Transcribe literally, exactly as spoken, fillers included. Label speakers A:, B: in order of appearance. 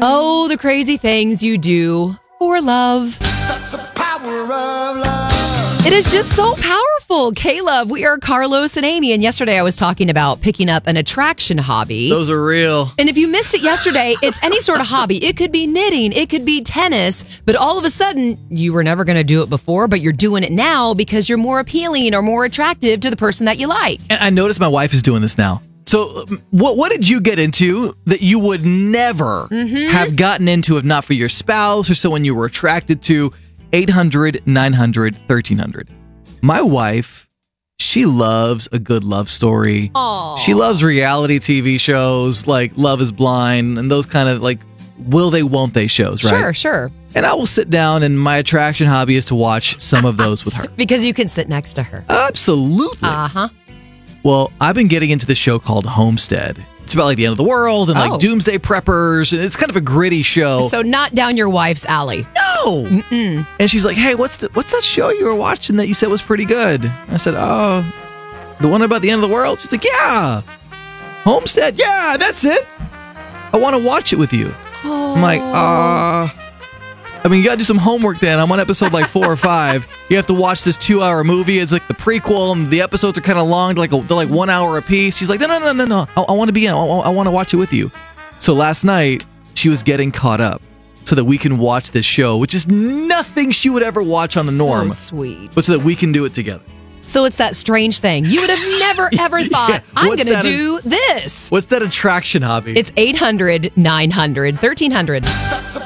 A: Oh, the crazy things you do for love.
B: That's the power of love.
A: It is just so powerful. K-Love, we are Carlos and Amy. And yesterday I was talking about picking up an attraction hobby.
C: Those are real.
A: And if you missed it yesterday, it's any sort of hobby. It could be knitting. It could be tennis. But all of a sudden, you were never going to do it before, but you're doing it now because you're more appealing or more attractive to the person that you like.
C: And I noticed my wife is doing this now. So um, what what did you get into that you would never
A: Mm-hmm.
C: have gotten into if not for your spouse or someone you were attracted to? eight hundred, nine hundred, thirteen hundred. My wife, she loves a good love story.
A: Aww.
C: She loves reality T V shows like Love is Blind and those kind of like will they, won't they shows, right?
A: Sure, sure.
C: And I will sit down and my attraction hobby is to watch some of those with her.
A: Because you can sit next to her.
C: Absolutely.
A: Uh-huh.
C: Well, I've been getting into this show called Homestead. It's about like the end of the world and like
A: Oh.
C: doomsday preppers. And it's kind of a gritty show.
A: So not down your wife's alley.
C: No.
A: Mm-mm.
C: And she's like, hey, what's the, what's that show you were watching that you said was pretty good? I said, oh, the one about the end of the world? She's like, yeah. Homestead? Yeah, that's it. I want to watch it with you.
A: Oh.
C: I'm like, uh, I mean, you got to do some homework then. I'm on episode like four or five. You have to watch this two hour movie. It's like the prequel, and the episodes are kind of long. They're like, they're like one hour a piece. She's like, no, no, no, no, no. I, I want to be in. I, I want to watch it with you. So last night, she was getting caught up so that we can watch this show, which is nothing she would ever watch on the norm.
A: So sweet.
C: But so that we can do it together.
A: So it's that strange thing. You would have never, ever thought,
C: Yeah.
A: I'm
C: What's
A: going to
C: that
A: do this.
C: What's that attraction hobby?
A: It's eight hundred, nine hundred, thirteen hundred.
B: That's the